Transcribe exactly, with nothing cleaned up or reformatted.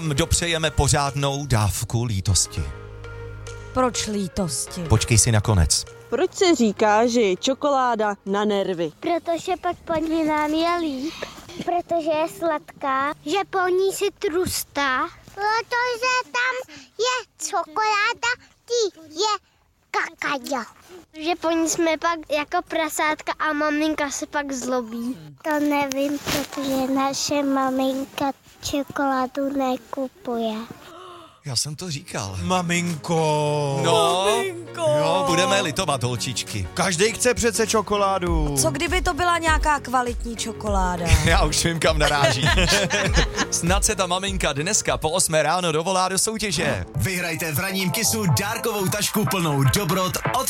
dopřejeme pořádnou dávku lítosti. Proč lítosti? Počkej si na konec. Proč se říká, že je čokoláda na nervy? Protože pak po ní nám je líp. Protože je sladká. Že po ní si trustá. Protože tam je čokoláda, ty je kakao. Že po ní jsme pak jako prasátka a maminka se pak zlobí. To nevím, protože naše maminka čokoládu nekupuje. Já jsem to říkal. Maminko. No, Maminko. jo, budeme litovat, holčičky. Každý chce přece čokoládu. Co kdyby to byla nějaká kvalitní čokoláda? Já už vím, kam naráží. Snad se ta maminka dneska po osmé ráno dovolá do soutěže. Vyhrajte v ranním Kissu dárkovou tašku plnou dobrot od